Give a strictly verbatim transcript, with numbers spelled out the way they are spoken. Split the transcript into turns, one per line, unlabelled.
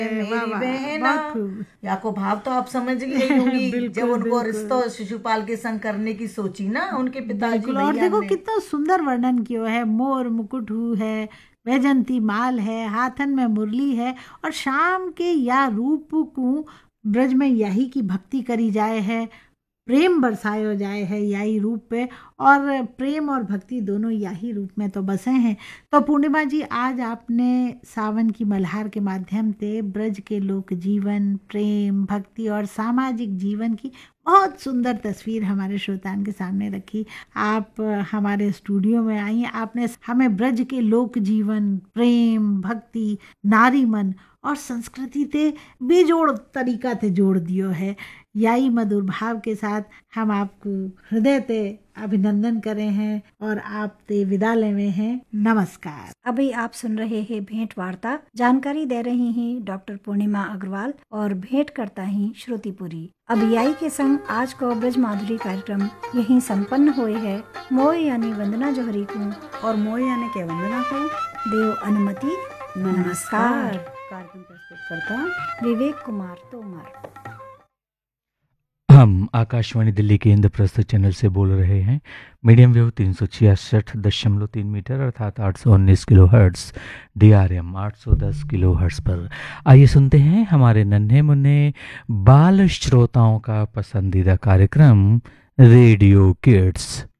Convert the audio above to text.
वाह
मेरी
वाह,
बहना।
बहुत खूब।
या को भाव तो आप समझ गई होंगी
बिल्कुल,
जब उनको
बिल्कुल।
रिश्ता शिशुपाल के संग करने की सोची ना उनके पिताजी
बिल्कुल, और
भैया
देखो
ने।
कितना सुंदर वर्णन किया है। मोर मुकुट हु है, वैजंती माल है, हाथन में मुरली है, और शाम के या रूप को ब्रज में यही की भक्ति करी जाए है, प्रेम बरसायो जाए है यही रूप पे, और प्रेम और भक्ति दोनों यही रूप में तो बसे हैं। तो पूर्णिमा जी, आज आपने सावन की मल्हार के माध्यम से ब्रज के लोक जीवन, प्रेम, भक्ति और सामाजिक जीवन की बहुत सुंदर तस्वीर हमारे श्रोताओं के सामने रखी। आप अ, हमारे स्टूडियो में आई, आपने हमें ब्रज के लोक जीवन, प्रेम, भक्ति, नारी मन और संस्कृति ते बेजोड़ तरीका से जोड़ दियो है। यही मधुर भाव के साथ हम आपको हृदय से अभिनंदन करे हैं और आप ते विदा लेवे हैं। नमस्कार।
अभी आप सुन रहे हैं भेंट वार्ता। जानकारी दे रही हैं डॉक्टर पूर्णिमा अग्रवाल और भेंट करता ही श्रुतिपुरी। अब याई के संग आज को ब्रज माधुरी कार्यक्रम यहीं संपन्न हुए है। मोय यानी वंदना जोहरी को
और मोय यानी के वंदना को
देव अनुमति। नमस्कार।
कार्यक्रम प्रस्तुत करता
विवेक कुमार तोमर।
हम आकाशवाणी दिल्ली के इंद्रप्रस्थ चैनल से बोल रहे हैं। मीडियम वेव तीन सौ छियासठ दशमलव तीन मीटर अर्थात आठ सौ उन्नीस kilo hertz, D R M आठ सौ दस किलो हर्ट्स पर। आइए सुनते हैं हमारे नन्हे मुन्ने बाल श्रोताओं का पसंदीदा कार्यक्रम रेडियो किड्स।